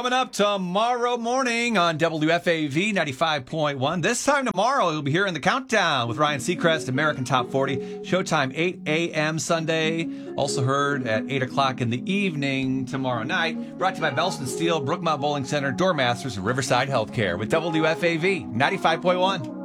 Coming up tomorrow morning on WFAV 95.1. This time tomorrow, you'll be hearing the countdown with Ryan Seacrest, American Top 40. Showtime 8 a.m. Sunday. Also heard at 8 o'clock in the evening tomorrow night. Brought to you by Belston Steel, Brookmount Bowling Center, Doormasters, and Riverside Healthcare with WFAV 95.1.